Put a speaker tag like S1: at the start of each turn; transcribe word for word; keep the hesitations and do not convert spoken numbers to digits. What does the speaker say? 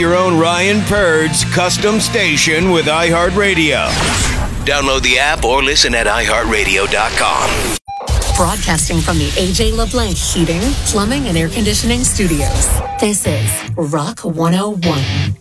S1: Your own Ryan Purd's custom station with iHeartRadio. Download the app or listen at i heart radio dot com.
S2: Broadcasting from the A J LeBlanc Heating, Plumbing, and Air Conditioning Studios. This is Rock one oh one.